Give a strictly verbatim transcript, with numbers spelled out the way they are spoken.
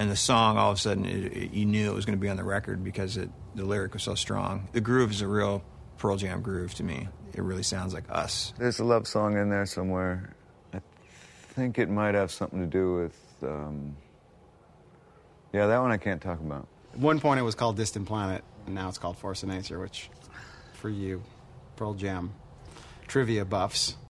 And the song, all of a sudden, it, it, you knew it was going to be on the record because it, the lyric was so strong. The groove is a real Pearl Jam groove to me. It really sounds like us. There's a love song in there somewhere. I think it might have something to do with... Um, yeah, that one I can't talk about. At one point it was called Distant Planet, and now it's called Force of Nature, which, for you Pearl Jam trivia buffs,